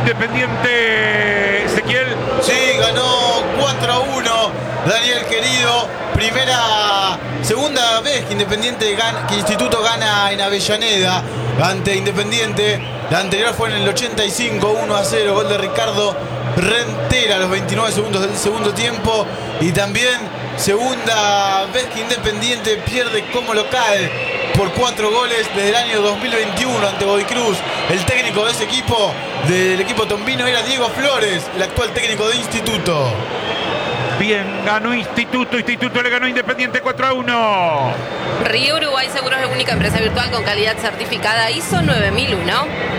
Independiente, Ezequiel. Sí, ganó 4-1 Daniel querido. Segunda vez que que Instituto gana en Avellaneda ante Independiente. La anterior fue en el 85, 1-0, gol de Ricardo Rentera a los 29 segundos del segundo tiempo. Y también segunda vez que Independiente pierde como local por 4 goles desde el año 2021 ante Godoy Cruz. El técnico de ese equipo, del equipo tombino, era Diego Flores, el actual técnico de Instituto. Bien, ganó Instituto le ganó Independiente 4-1. Río Uruguay Seguros es la única empresa virtual con calidad certificada ISO 9001.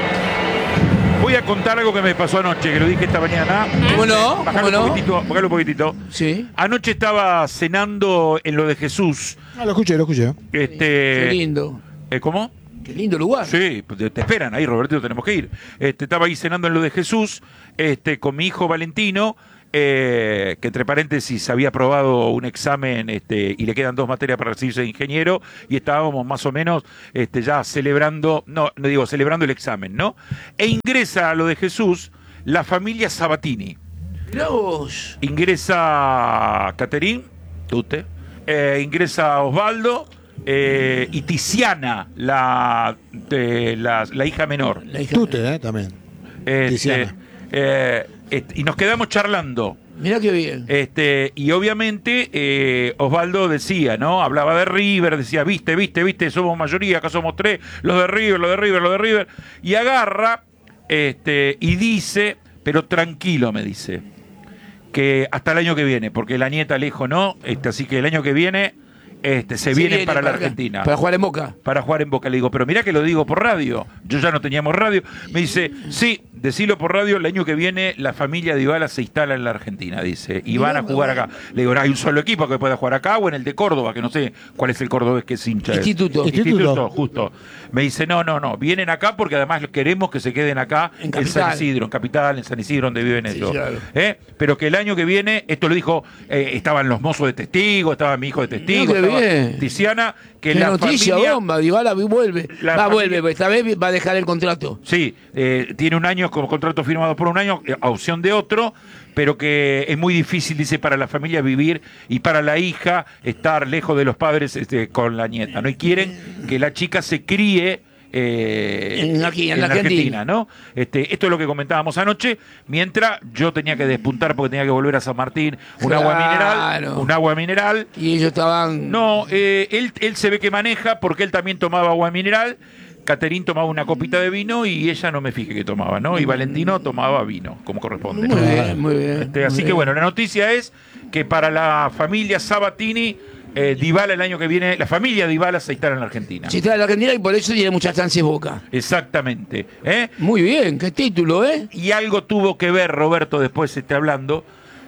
Voy a contar algo que me pasó anoche, que lo dije esta mañana. ¿Cómo no? Bajalo un poquitito. Sí. Anoche estaba cenando en lo de Jesús. Lo escuché. Qué lindo. ¿Cómo? Qué lindo lugar. Sí, te esperan ahí, Roberto, tenemos que ir. Estaba ahí cenando en lo de Jesús, con mi hijo Valentino, que entre paréntesis había aprobado un examen y le quedan 2 materias para recibirse de ingeniero, y estábamos más o menos ya celebrando el examen, ¿no? E ingresa a lo de Jesús la familia Sabatini. Mirá vos. Ingresa Caterín, usted, ingresa Osvaldo, y Tiziana, la hija menor. Tute, también. Tiziana. Y nos quedamos charlando. Mirá qué bien. Y obviamente Osvaldo decía, ¿no? Hablaba de River, decía, viste, somos mayoría, acá somos 3, los de River. Y agarra y dice, pero tranquilo, me dice, que hasta el año que viene, porque la nieta lejos no, así que el año que viene se viene para la Argentina. Para jugar en Boca. Para jugar en Boca. Le digo, pero mirá que lo digo por radio. Yo ya no teníamos radio. Me dice, sí, decilo por radio, el año que viene la familia Dybala se instala en la Argentina, dice, y van a jugar acá. Le digo, no hay un solo equipo que pueda jugar acá o en el de Córdoba, que no sé cuál es el cordobés que es hincha. Instituto, justo. Me dice, no, vienen acá porque además queremos que se queden acá en San Isidro, en Capital, en San Isidro, donde viven ellos. Claro. Pero que el año que viene, esto lo dijo, estaban los mozos de testigo, estaba mi hijo de testigo, estaba Tiziana, que la noticia, familia... bomba, Dybala vuelve. Vuelve, esta vez va a dejar el contrato. Sí, tiene un año como contrato firmado por un año, a opción de otro, pero que es muy difícil, dice, para la familia vivir y para la hija estar lejos de los padres con la nieta, ¿no? Y quieren que la chica se críe en la Argentina, ¿no? Esto es lo que comentábamos anoche, mientras yo tenía que despuntar porque tenía que volver a San Martín, un agua mineral. Y ellos estaban... No, él se ve que maneja porque él también tomaba agua mineral. Caterín tomaba una copita de vino y ella no me fijé que tomaba, ¿no? Y Valentino tomaba vino, como corresponde. Muy bien. Así que bueno, la noticia es que para la familia Sabatini, Dybala el año que viene, la familia Dybala se instala en la Argentina. Se instala en la Argentina y por eso tiene muchas chances Boca. Exactamente. Muy bien, qué título, ¿eh? Y algo tuvo que ver, Roberto, después hablando,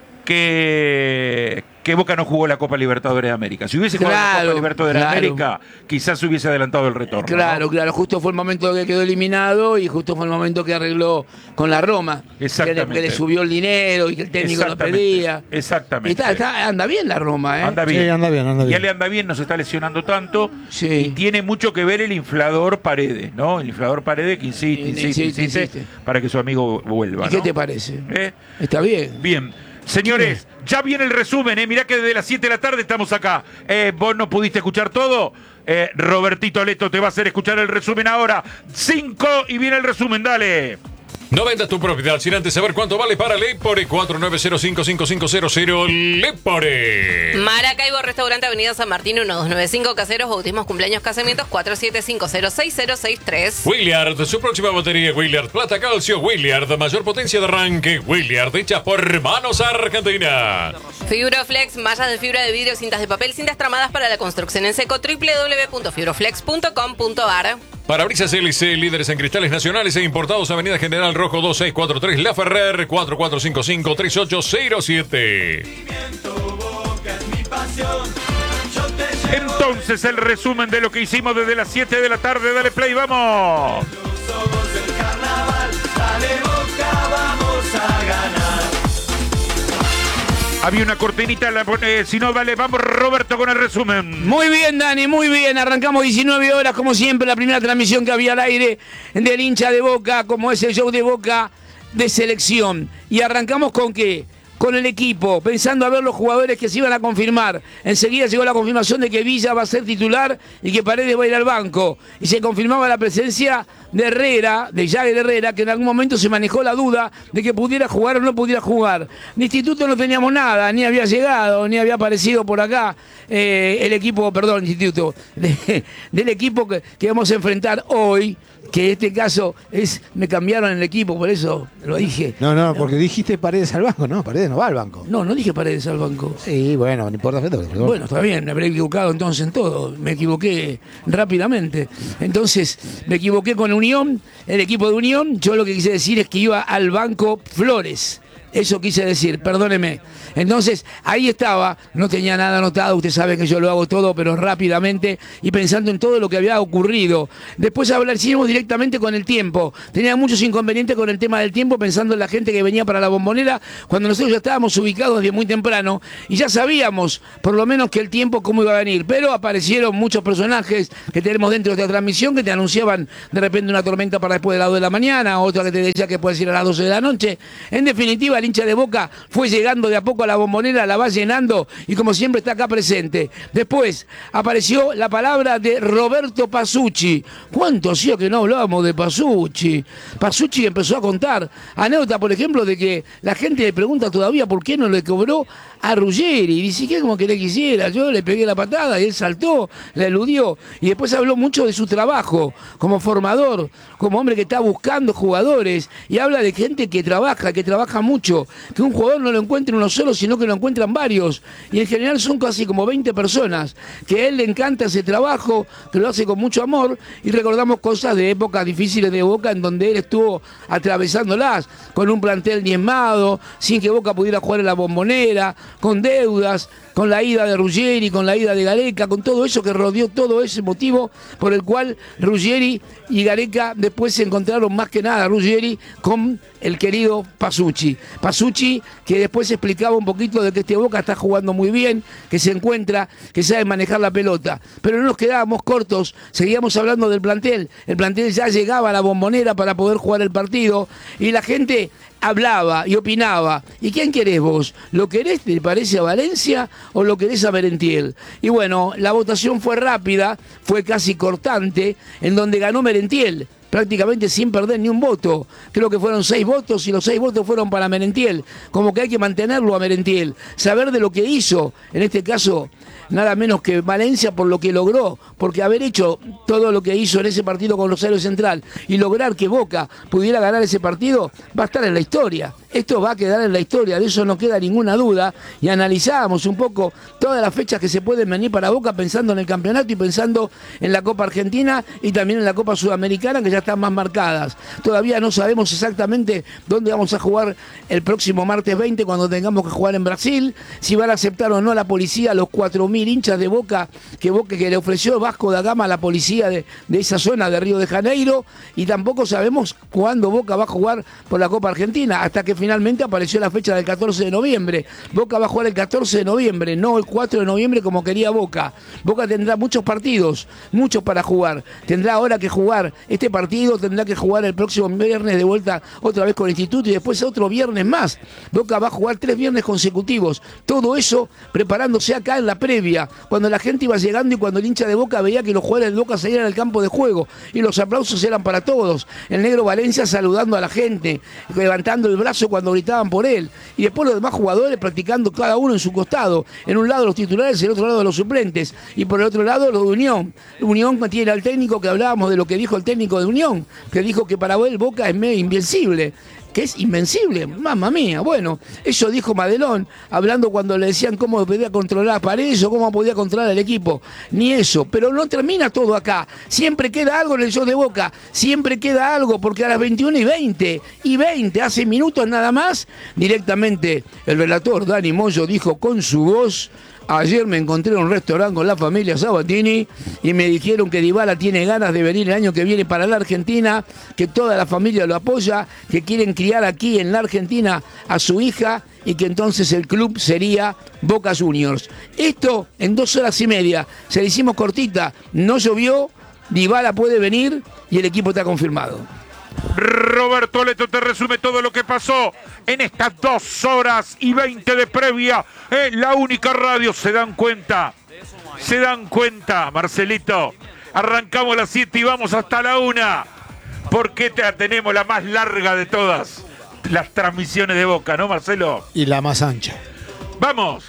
que Boca no jugó la Copa Libertadores de América. Si hubiese jugado la Copa Libertadores de América, quizás se hubiese adelantado el retorno. Claro, justo fue el momento que quedó eliminado y justo fue el momento que arregló con la Roma. Exactamente. Que le subió el dinero y que el técnico lo pedía. Exactamente. Anda bien la Roma, ¿eh? Anda bien. Sí, anda bien. Ya le anda bien, no se está lesionando tanto. Sí. Y tiene mucho que ver el inflador Paredes, ¿no? El inflador Paredes que insiste para que su amigo vuelva. ¿Y qué te parece? Está bien. Bien. Señores, ya viene el resumen, mirá que desde las 7 de la tarde estamos acá. ¿Vos no pudiste escuchar todo? Robertito Leto te va a hacer escuchar el resumen ahora. 5 y viene el resumen, dale. No vendas tu propiedad sin antes saber cuánto vale para Lepore. 49055500 Lepore. Maracaibo, Restaurante Avenida San Martín, 1295, Caseros, Bautismos, Cumpleaños, Casamientos, 47506063. Williard, su próxima batería Williard Plata Calcio. Williard, mayor potencia de arranque. Williard, hecha por Manos Argentina. Fibroflex, mallas de fibra de vidrio, cintas de papel, cintas tramadas para la construcción en seco, www.fibroflex.com.ar. Parabrisas LC, líderes en cristales nacionales e importados, Avenida General Rojo 2643, La Ferrer, 4455-3807. Entonces el resumen de lo que hicimos desde las 7 de la tarde. Dale play, vamos. Había una cortinita, si no, vale, vamos Roberto con el resumen. Muy bien, Dani, muy bien. Arrancamos 19 horas, como siempre, la primera transmisión que había al aire del hincha de Boca, como es el show de Boca de selección. ¿Y arrancamos con qué? Con el equipo, pensando a ver los jugadores que se iban a confirmar. Enseguida llegó la confirmación de que Villa va a ser titular y que Paredes va a ir al banco. Y se confirmaba la presencia de Herrera, de Jagger Herrera, que en algún momento se manejó la duda de que pudiera jugar o no pudiera jugar. De Instituto no teníamos nada, ni había llegado, ni había aparecido por acá el equipo, perdón, Instituto, del equipo que vamos a enfrentar hoy. Que en este caso me cambiaron el equipo, por eso lo dije. No, porque dijiste Paredes al banco, no, Paredes no va al banco. No dije Paredes al banco. Sí, bueno, no importa. Perdón. Bueno, está bien, me habré equivocado entonces en todo, me equivoqué rápidamente. Entonces, me equivoqué con Unión, el equipo de Unión, yo lo que quise decir es que iba al banco Flores. Eso quise decir, perdóneme. Entonces, ahí estaba, no tenía nada anotado, usted sabe que yo lo hago todo, pero rápidamente, y pensando en todo lo que había ocurrido. Después hablaremos directamente con el tiempo. Tenía muchos inconvenientes con el tema del tiempo, pensando en la gente que venía para la Bombonera, cuando nosotros ya estábamos ubicados desde muy temprano, y ya sabíamos, por lo menos, que el tiempo cómo iba a venir. Pero aparecieron muchos personajes que tenemos dentro de esta transmisión, que te anunciaban de repente una tormenta para después de las 2 de la mañana, otra que te decía que puede ir a las 12 de la noche. En definitiva, el hincha de Boca fue llegando de a poco a la Bombonera, la va llenando y como siempre está acá presente. Después apareció la palabra de Roberto Pasucci. ¿Cuánto hacía que no hablábamos de Pasucci? Pasucci empezó a contar anécdota, por ejemplo, de que la gente le pregunta todavía por qué no le cobró a Ruggeri. Dice, ¿qué como que le quisiera? Yo le pegué la patada y él saltó, la eludió. Y después habló mucho de su trabajo como formador, como hombre que está buscando jugadores. Y habla de gente que trabaja mucho. Que un jugador no lo encuentra uno solo, sino que lo encuentran varios. Y en general son casi como 20 personas. Que a él le encanta ese trabajo, que lo hace con mucho amor. Y recordamos cosas de épocas difíciles de Boca, en donde él estuvo atravesándolas, con un plantel diezmado, sin que Boca pudiera jugar en la Bombonera, con deudas, con la ida de Ruggeri, con la ida de Gareca, con todo eso que rodeó todo ese motivo por el cual Ruggeri y Gareca después se encontraron más que nada, Ruggeri con el querido Pasucci. Pasucci que después explicaba un poquito de que este Boca está jugando muy bien, que se encuentra, que sabe manejar la pelota. Pero no nos quedábamos cortos, seguíamos hablando del plantel. El plantel ya llegaba a la Bombonera para poder jugar el partido y la gente hablaba y opinaba. ¿Y quién querés vos? ¿Lo querés, te parece, a Valencia o lo querés a Merentiel? Y bueno, la votación fue rápida, fue casi cortante, en donde ganó Merentiel, prácticamente sin perder ni un voto. Creo que fueron 6 votos y los 6 votos fueron para Merentiel. Como que hay que mantenerlo a Merentiel, saber de lo que hizo, en este caso nada menos que Valencia, por lo que logró, porque haber hecho todo lo que hizo en ese partido con Rosario Central y lograr que Boca pudiera ganar ese partido, va a estar en la historia. Esto va a quedar en la historia, de eso no queda ninguna duda. Y analizábamos un poco todas las fechas que se pueden venir para Boca, pensando en el campeonato y pensando en la Copa Argentina y también en la Copa Sudamericana, que ya están más marcadas. Todavía no sabemos exactamente dónde vamos a jugar el próximo martes 20, cuando tengamos que jugar en Brasil, si van a aceptar o no a la policía los 4.000 hinchas de Boca que le ofreció Vasco da Gama a la policía de esa zona de Río de Janeiro, y tampoco sabemos cuándo Boca va a jugar por la Copa Argentina, hasta que finalmente apareció la fecha del 14 de noviembre. Boca va a jugar el 14 de noviembre, no el 4 de noviembre como quería Boca. Boca tendrá muchos partidos, muchos para jugar. Tendrá ahora que jugar este partido, tendrá que jugar el próximo viernes de vuelta otra vez con el Instituto y después otro viernes más. Boca va a jugar 3 viernes consecutivos. Todo eso preparándose acá en la previa, cuando la gente iba llegando y cuando el hincha de Boca veía que los jugadores de Boca salían al campo de juego y los aplausos eran para todos. El negro Valencia saludando a la gente, levantando el brazo cuando gritaban por él, y después los demás jugadores practicando cada uno en su costado, en un lado los titulares y en el otro lado los suplentes, y por el otro lado los de Unión. Unión tiene al técnico, que hablábamos de lo que dijo el técnico de Unión, que dijo que para él Boca es medio invencible, que es invencible, mamma mía. Bueno, eso dijo Madelón, hablando cuando le decían cómo podía controlar a Paredes o cómo podía controlar al equipo. Ni eso, pero no termina todo acá. Siempre queda algo en el show de Boca, siempre queda algo, porque a las 21:20, hace minutos nada más, directamente el relator Dani Moyo dijo con su voz: ayer me encontré en un restaurante con la familia Sabatini y me dijeron que Dybala tiene ganas de venir el año que viene para la Argentina, que toda la familia lo apoya, que quieren criar aquí en la Argentina a su hija y que entonces el club sería Boca Juniors. Esto en 2 horas y media, se le hicimos cortita, no llovió, Dybala puede venir y el equipo está confirmado. Roberto Aleto te resume todo lo que pasó en estas 2 horas y 20 de previa. La única radio, se dan cuenta, Marcelito. Arrancamos a las 7 y vamos hasta la 1. Porque tenemos la más larga de todas las transmisiones de Boca, ¿no, Marcelo? Y la más ancha. ¡Vamos!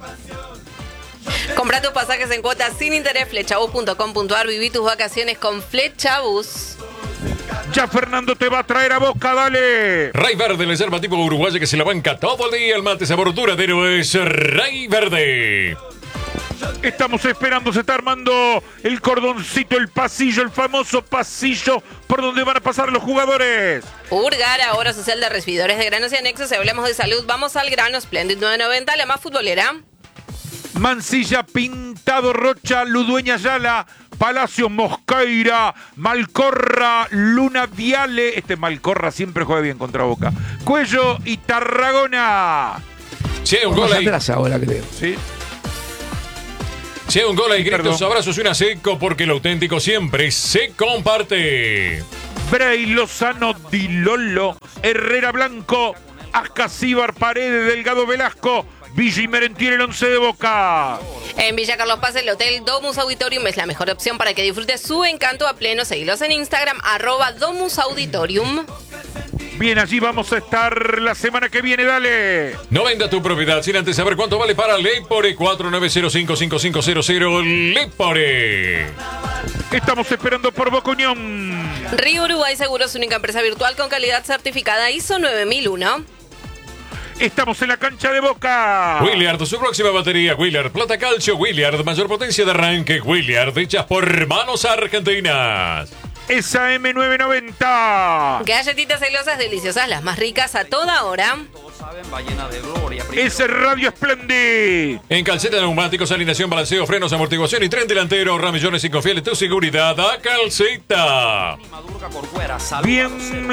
Compra tus pasajes en cuotas sin interés, flechabus.com.ar. Viví tus vacaciones con Flechabus. Ya Fernando te va a traer a Boca, dale. Ray Verde, la yerba tipo uruguaya que se la banca todo el día. El mate sabor duradero es Ray Verde. Estamos esperando, se está armando el cordoncito, el pasillo, el famoso pasillo por donde van a pasar los jugadores. Urgar, ahora social de recibidores de granos y anexos. Si hablamos de salud, vamos al grano. Splendid 990, la más futbolera. Mansilla, Pintado, Rocha, Ludueña, Ayala, Palacio, Mosqueira, Malcorra, Luna, Viale. Malcorra siempre juega bien contra Boca. Cuello y Tarragona. Si hay un gol ahí. Atrás ahora, creo. Sí. Si hay un gol ahí, gritos, Perdón. abrazos y una seco, porque lo auténtico siempre se comparte. Bray, Lozano, Di Lolo, Herrera, Blanco, Ascasíbar, Paredes, Delgado, Velasco, Villa y Merentiel, el 11 de Boca. En Villa Carlos Paz, el Hotel Domus Auditorium es la mejor opción para que disfrutes su encanto a pleno. Seguilos en Instagram, @Domus Auditorium. Bien, allí vamos a estar la semana que viene, dale. No venda tu propiedad sin antes saber cuánto vale para Lepore. 49055500 Lepore. Estamos esperando por Boca Unión. Río Uruguay Seguros, única empresa virtual con calidad certificada ISO 9001. Estamos en la cancha de Boca. Williard, su próxima batería. Williard, plata calcio. Williard, mayor potencia de arranque. Williard, hechas por manos argentinas. Esa M990. Galletitas celosas deliciosas, las más ricas a toda hora. Ese Radio Splendid. En calceta, neumáticos, alineación, balanceo, frenos, amortiguación y tren delantero. Ramillones y confiable tu seguridad a calceta. Bien,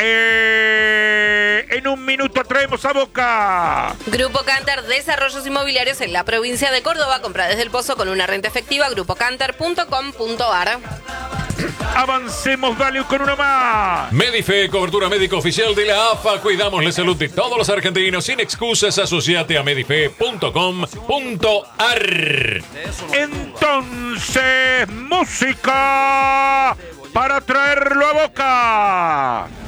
en un minuto traemos a Boca. Grupo Cantar, desarrollos inmobiliarios en la provincia de Córdoba. Compra desde el Pozo con una renta efectiva. grupocantar.com.ar. Avancemos, dale con uno más. Medife, cobertura médica oficial de la AFA. Cuidamos la salud de todos los argentinos. Sin excusas, asociate a medife.com.ar. Entonces, música para traerlo a Boca.